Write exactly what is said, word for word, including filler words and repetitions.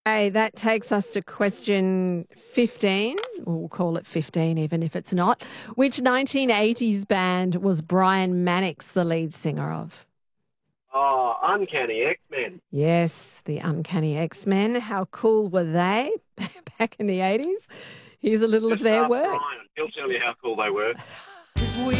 Hey, that takes us to question fifteen. We'll call it fifteen, even if it's not. Which nineteen eighties band was Brian Mannix the lead singer of? Oh, Uncanny X-Men. Yes, the Uncanny X-Men. How cool were they back in the eighties? Here's a little of Just their ask work. Brian. He'll tell you how cool they were.